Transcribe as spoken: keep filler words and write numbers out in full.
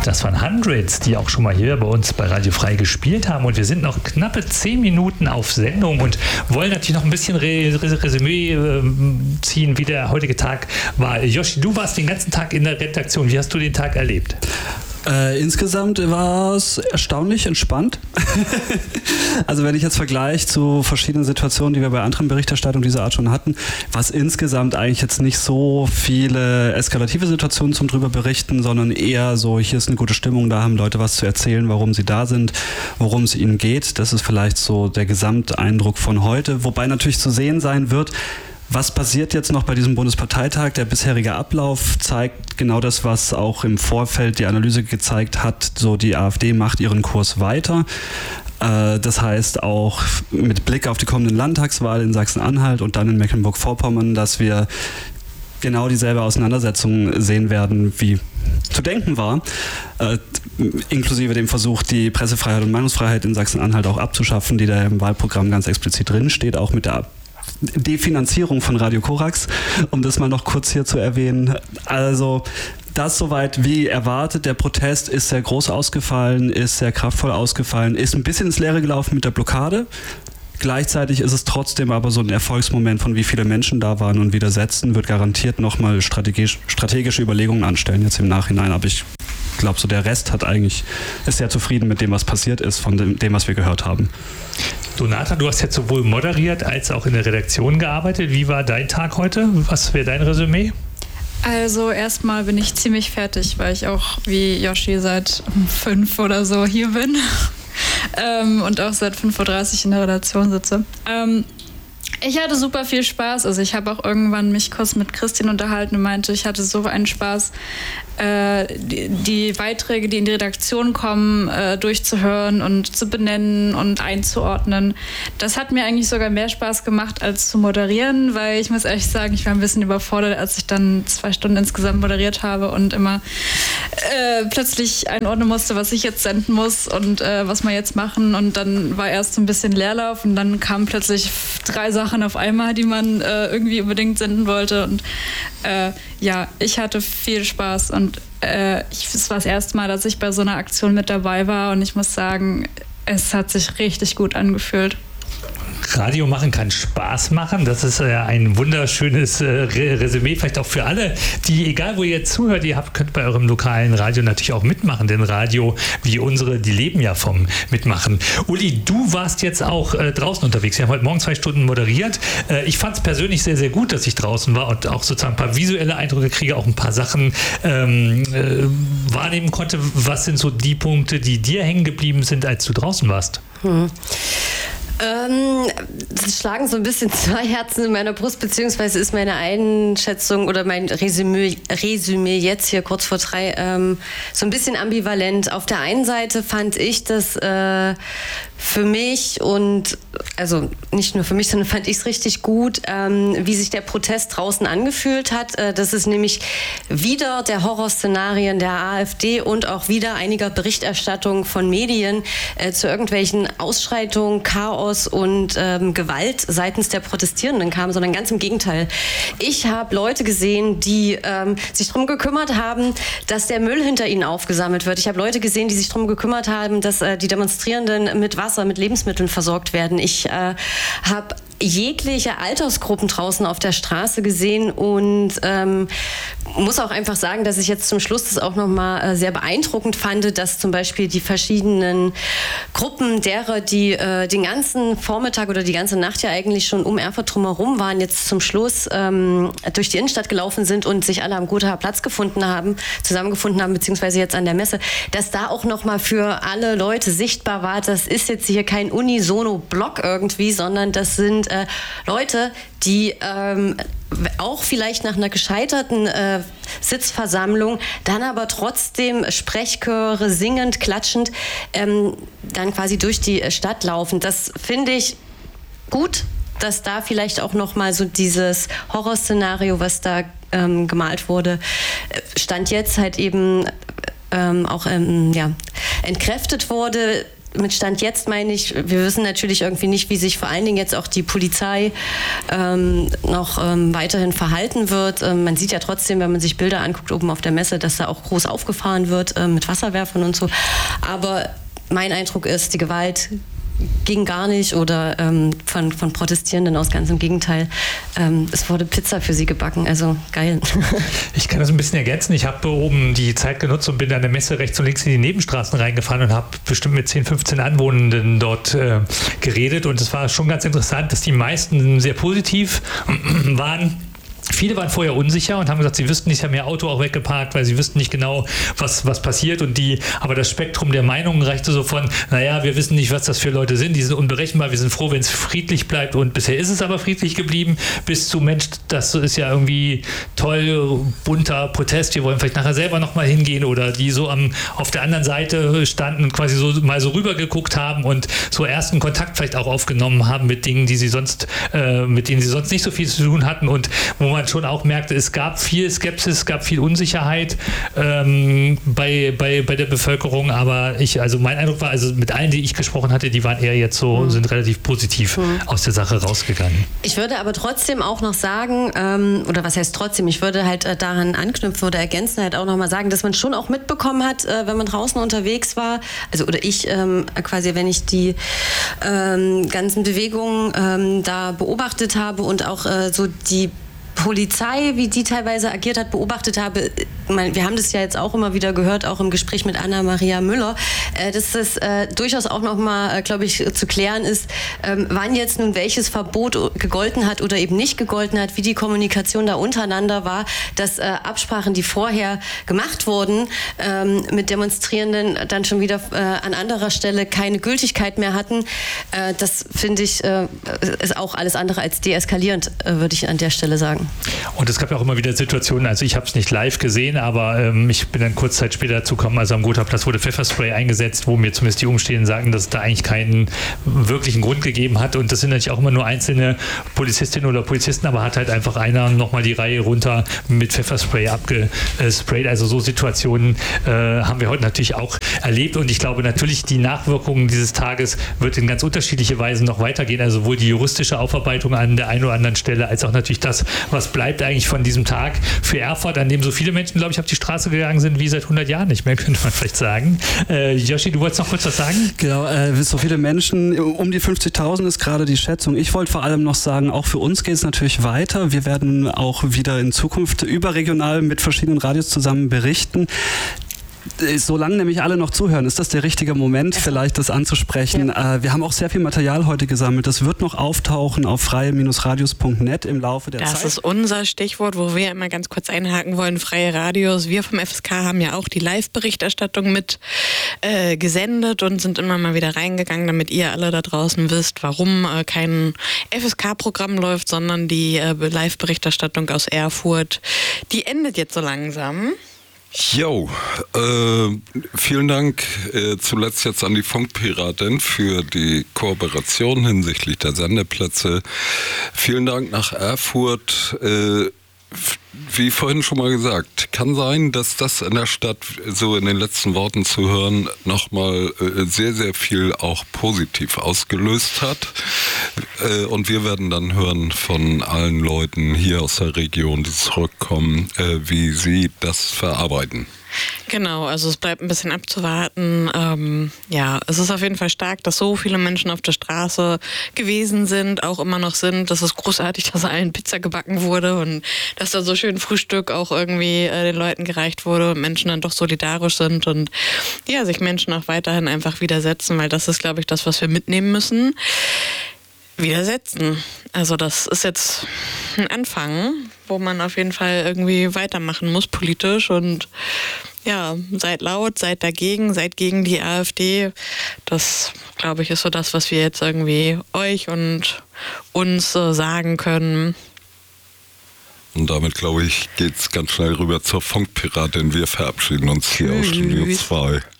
Das waren Hundreds, die auch schon mal hier bei uns bei Radio Frei gespielt haben. Und wir sind noch knappe zehn Minuten auf Sendung und wollen natürlich noch ein bisschen Re- Re- Resümee äh, ziehen, wie der heutige Tag war. Yoshi, du warst den ganzen Tag in der Redaktion. Wie hast du den Tag erlebt? Äh, insgesamt war es erstaunlich entspannt. Also wenn ich jetzt vergleiche zu verschiedenen Situationen, die wir bei anderen Berichterstattungen dieser Art schon hatten, war es insgesamt eigentlich jetzt nicht so viele eskalative Situationen zum drüber berichten, sondern eher so, hier ist eine gute Stimmung, da haben Leute was zu erzählen, warum sie da sind, worum es ihnen geht. Das ist vielleicht so der Gesamteindruck von heute, wobei natürlich zu sehen sein wird, was passiert jetzt noch bei diesem Bundesparteitag? Der bisherige Ablauf zeigt genau das, was auch im Vorfeld die Analyse gezeigt hat. So, die AfD macht ihren Kurs weiter. Äh, das heißt auch mit Blick auf die kommenden Landtagswahl in Sachsen-Anhalt und dann in Mecklenburg-Vorpommern, dass wir genau dieselbe Auseinandersetzung sehen werden, wie zu denken war, äh, inklusive dem Versuch, die Pressefreiheit und Meinungsfreiheit in Sachsen-Anhalt auch abzuschaffen, die da im Wahlprogramm ganz explizit drin steht, auch mit der Definanzierung von Radio Korax, um das mal noch kurz hier zu erwähnen. Also das soweit wie erwartet. Der Protest ist sehr groß ausgefallen, ist sehr kraftvoll ausgefallen, ist ein bisschen ins Leere gelaufen mit der Blockade. Gleichzeitig ist es trotzdem aber so ein Erfolgsmoment von wie viele Menschen da waren, und Widersetzen wird garantiert nochmal strategisch, strategische Überlegungen anstellen jetzt im Nachhinein. Aber ich glaube, so der Rest hat eigentlich, ist sehr zufrieden mit dem, was passiert ist, von dem, dem was wir gehört haben. Donata, du hast jetzt sowohl moderiert als auch in der Redaktion gearbeitet. Wie war dein Tag heute? Was wäre dein Resümee? Also erstmal bin ich ziemlich fertig, weil ich auch wie Yoshi seit fünf oder so hier bin ähm, und auch seit fünf Uhr dreißig in der Redaktion sitze. Ähm, Ich hatte super viel Spaß. Also ich habe auch irgendwann mich kurz mit Christine unterhalten und meinte, ich hatte so einen Spaß, äh, die, die Beiträge, die in die Redaktion kommen, äh, durchzuhören und zu benennen und einzuordnen. Das hat mir eigentlich sogar mehr Spaß gemacht, als zu moderieren, weil ich muss ehrlich sagen, ich war ein bisschen überfordert, als ich dann zwei Stunden insgesamt moderiert habe und immer äh, plötzlich einordnen musste, was ich jetzt senden muss und äh, was wir jetzt machen. Und dann war erst so ein bisschen Leerlauf und dann kamen plötzlich drei Sachen auf einmal, die man äh, irgendwie unbedingt senden wollte. Und äh, ja, ich hatte viel Spaß und äh, ich, es war das erste Mal, dass ich bei so einer Aktion mit dabei war und ich muss sagen, es hat sich richtig gut angefühlt. Radio machen kann Spaß machen. Das ist äh, ein wunderschönes äh, Resümee, vielleicht auch für alle, die, egal wo ihr jetzt zuhört, ihr habt, könnt bei eurem lokalen Radio natürlich auch mitmachen, denn Radio wie unsere, die leben ja vom Mitmachen. Uli, du warst jetzt auch äh, draußen unterwegs. Wir haben heute Morgen zwei Stunden moderiert. Äh, ich fand es persönlich sehr, sehr gut, dass ich draußen war und auch sozusagen ein paar visuelle Eindrücke kriege, auch ein paar Sachen ähm, äh, wahrnehmen konnte. Was sind so die Punkte, die dir hängen geblieben sind, als du draußen warst? Hm. Ähm, es schlagen so ein bisschen zwei Herzen in meiner Brust, beziehungsweise ist meine Einschätzung oder mein Resümee, Resümee jetzt hier kurz vor drei ähm, so ein bisschen ambivalent. Auf der einen Seite fand ich, dass äh, für mich und also nicht nur für mich, sondern fand ich es richtig gut, ähm, wie sich der Protest draußen angefühlt hat. Äh, das ist nämlich wieder der Horrorszenarien der AfD und auch wieder einiger Berichterstattung von Medien äh, zu irgendwelchen Ausschreitungen, Chaos und ähm, Gewalt seitens der Protestierenden kam, sondern ganz im Gegenteil. Ich habe Leute gesehen, die ähm, sich darum gekümmert haben, dass der Müll hinter ihnen aufgesammelt wird. Ich habe Leute gesehen, die sich darum gekümmert haben, dass äh, die Demonstrierenden mit Wasser, mit Lebensmitteln versorgt werden. Ich äh, habe jegliche Altersgruppen draußen auf der Straße gesehen und ähm, muss auch einfach sagen, dass ich jetzt zum Schluss das auch nochmal äh, sehr beeindruckend fand, dass zum Beispiel die verschiedenen Gruppen derer, die äh, den ganzen Vormittag oder die ganze Nacht ja eigentlich schon um Erfurt drumherum waren, jetzt zum Schluss ähm, durch die Innenstadt gelaufen sind und sich alle am Gothaer Platz gefunden haben, zusammengefunden haben, beziehungsweise jetzt an der Messe, dass da auch nochmal für alle Leute sichtbar war, das ist jetzt hier kein Unisono-Block irgendwie, sondern das sind äh, Leute, die ähm, auch vielleicht nach einer gescheiterten äh, Sitzversammlung dann aber trotzdem Sprechchöre singend, klatschend ähm, dann quasi durch die Stadt laufen. Das finde ich gut, dass da vielleicht auch noch mal so dieses Horrorszenario, was da ähm, gemalt wurde, Stand jetzt halt eben ähm, auch ähm, ja, entkräftet wurde. mit Stand jetzt meine ich, wir wissen natürlich irgendwie nicht, wie sich vor allen Dingen jetzt auch die Polizei ähm, noch ähm, weiterhin verhalten wird. Ähm, man sieht ja trotzdem, wenn man sich Bilder anguckt oben auf der Messe, dass da auch groß aufgefahren wird ähm, mit Wasserwerfern und so. Aber mein Eindruck ist, die Gewalt ging gar nicht oder ähm, von, von Protestierenden aus, ganz im Gegenteil. Ähm, es wurde Pizza für sie gebacken, also geil. Ich kann das ein bisschen ergänzen. Ich habe oben die Zeit genutzt und bin an der Messe rechts und links in die Nebenstraßen reingefahren und habe bestimmt mit zehn, fünfzehn Anwohnenden dort äh, geredet und es war schon ganz interessant, dass die meisten sehr positiv waren. Viele waren vorher unsicher und haben gesagt, sie wüssten nicht, sie haben ihr Auto auch weggeparkt, weil sie wüssten nicht genau, was, was passiert. Und die, aber das Spektrum der Meinungen reichte so von, naja, wir wissen nicht, was das für Leute sind, die sind unberechenbar, wir sind froh, wenn es friedlich bleibt und bisher ist es aber friedlich geblieben, bis zu Mensch, das ist ja irgendwie toll, bunter Protest, wir wollen vielleicht nachher selber nochmal hingehen oder die so am, auf der anderen Seite standen und quasi so mal so rübergeguckt haben und so ersten Kontakt vielleicht auch aufgenommen haben mit Dingen, die sie sonst, äh, mit denen sie sonst nicht so viel zu tun hatten und wo man schon auch merkte, es gab viel Skepsis, es gab viel Unsicherheit ähm, bei, bei, bei der Bevölkerung, aber ich, also mein Eindruck war, also mit allen, die ich gesprochen hatte, die waren eher jetzt so, mhm. sind relativ positiv mhm. aus der Sache rausgegangen. Ich würde aber trotzdem auch noch sagen, ähm, oder was heißt trotzdem, ich würde halt äh, daran anknüpfen oder ergänzen, halt auch nochmal sagen, dass man schon auch mitbekommen hat, äh, wenn man draußen unterwegs war, also oder ich ähm, quasi, wenn ich die ähm, ganzen Bewegungen ähm, da beobachtet habe und auch äh, so die Polizei, wie die teilweise agiert hat, beobachtet habe, wir haben das ja jetzt auch immer wieder gehört, auch im Gespräch mit Anna-Maria Müller, dass das äh, durchaus auch nochmal, äh, glaube ich, zu klären ist, ähm, wann jetzt nun welches Verbot gegolten hat oder eben nicht gegolten hat, wie die Kommunikation da untereinander war, dass äh, Absprachen, die vorher gemacht wurden, ähm, mit Demonstrierenden dann schon wieder äh, an anderer Stelle keine Gültigkeit mehr hatten. Äh, das finde ich, äh, ist auch alles andere als deeskalierend, äh, würde ich an der Stelle sagen. Und es gab ja auch immer wieder Situationen, also ich habe es nicht live gesehen, aber ähm, ich bin dann kurz Zeit später dazu gekommen, also am Gotha-Platz wurde Pfefferspray eingesetzt, wo mir zumindest die Umstehenden sagen, dass es da eigentlich keinen wirklichen Grund gegeben hat und das sind natürlich auch immer nur einzelne Polizistinnen oder Polizisten, aber hat halt einfach einer nochmal die Reihe runter mit Pfefferspray abgesprayt, also so Situationen äh, haben wir heute natürlich auch erlebt und ich glaube natürlich die Nachwirkungen dieses Tages wird in ganz unterschiedliche Weisen noch weitergehen, also sowohl die juristische Aufarbeitung an der einen oder anderen Stelle, als auch natürlich das, was bleibt eigentlich von diesem Tag für Erfurt, an dem so viele Menschen, glaube ich, auf die Straße gegangen sind wie seit hundert Jahren nicht mehr, könnte man vielleicht sagen. Äh, Yoshi, du wolltest noch kurz was sagen? Genau, äh, so viele Menschen, um die fünfzigtausend ist gerade die Schätzung. Ich wollte vor allem noch sagen, auch für uns geht es natürlich weiter. Wir werden auch wieder in Zukunft überregional mit verschiedenen Radios zusammen berichten. Solange nämlich alle noch zuhören, ist das der richtige Moment, vielleicht das anzusprechen. Ja. Äh, wir haben auch sehr viel Material heute gesammelt. Das wird noch auftauchen auf freie Radios punkt net im Laufe der das Zeit. Das ist unser Stichwort, wo wir immer ganz kurz einhaken wollen. Freie Radios. Wir vom F S K haben ja auch die Live-Berichterstattung mit äh, gesendet und sind immer mal wieder reingegangen, damit ihr alle da draußen wisst, warum äh, kein F S K-Programm läuft, sondern die äh, Live-Berichterstattung aus Erfurt. Die endet jetzt so langsam. Jo, äh, vielen Dank äh, zuletzt jetzt an die Funkpiratin für die Kooperation hinsichtlich der Sendeplätze. Vielen Dank nach Erfurt. Äh, wie vorhin schon mal gesagt, kann sein, dass das in der Stadt, so in den letzten Worten zu hören, nochmal äh, sehr, sehr viel auch positiv ausgelöst hat. Äh, und wir werden dann hören von allen Leuten hier aus der Region, die zurückkommen, äh, wie sie das verarbeiten. Genau, also es bleibt ein bisschen abzuwarten. Ähm, ja, es ist auf jeden Fall stark, dass so viele Menschen auf der Straße gewesen sind, auch immer noch sind. Das ist großartig, dass allen Pizza gebacken wurde und dass da so schön Frühstück auch irgendwie äh, den Leuten gereicht wurde und Menschen dann doch solidarisch sind und ja, sich Menschen auch weiterhin einfach widersetzen, weil das ist, glaube ich, das, was wir mitnehmen müssen. Widersetzen. Also das ist jetzt ein Anfang, wo man auf jeden Fall irgendwie weitermachen muss politisch und ja, seid laut, seid dagegen, seid gegen die AfD. Das, glaube ich, ist so das, was wir jetzt irgendwie euch und uns äh, sagen können. Und damit, glaube ich, geht es ganz schnell rüber zur Funkpiratin. Wir verabschieden uns hier aus Studio zwei.